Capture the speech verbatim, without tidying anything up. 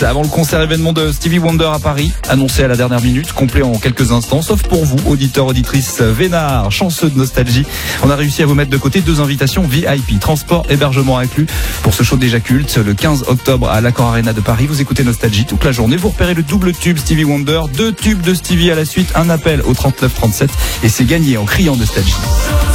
Avant le concert événement de Stevie Wonder à Paris, annoncé à la dernière minute, complet en quelques instants, sauf pour vous, auditeurs, auditrices vénards, chanceux de nostalgie. On a réussi à vous mettre de côté deux invitations V I P, transport, hébergement inclus, pour ce show déjà culte, le quinze octobre à l'Accor Arena de Paris. Vous écoutez Nostalgie toute la journée, vous repérez le double tube Stevie Wonder, deux tubes de Stevie à la suite, un appel au trente-neuf trente-sept et c'est gagné en criant Nostalgie.